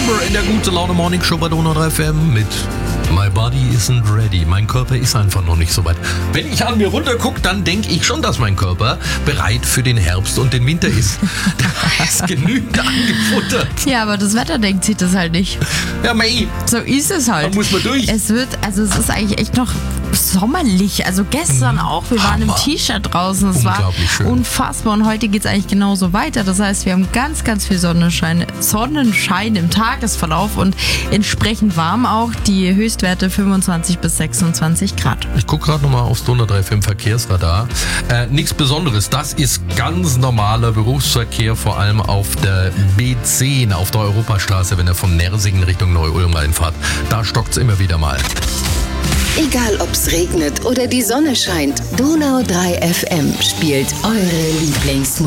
Amber in der Gute Laune Morning Show bei Donau 3 FM mit My Body Isn't Ready. Mein Körper ist einfach noch nicht so weit. Wenn ich an mir runter gucke, dann denke ich schon, dass mein Körper bereit für den Herbst und den Winter ist. Da ist genügend angefuttert. Ja, aber das Wetter denkt sich das halt nicht. Ja, mei. So ist es halt. Da muss man durch. Es ist eigentlich echt noch sommerlich. Also gestern auch. Wir waren im T-Shirt draußen. Es war schön. unfassbar. Und heute geht es eigentlich genauso weiter. Das heißt, wir haben ganz, ganz viel Sonnenschein im Tagesverlauf und entsprechend warm auch. Die Höchstwerte 25 bis 26 Grad. Ich gucke gerade nochmal aufs Donau 3 FM Verkehrsradar. Nichts Besonderes. Das ist ganz normaler Berufsverkehr, vor allem auf der B10, auf der Europastraße, wenn ihr von Nersingen Richtung Neu-Ulm reinfahrt. Da stockt es immer wieder mal. Egal ob's regnet oder die Sonne scheint, Donau 3 FM spielt eure Lieblingsmusik.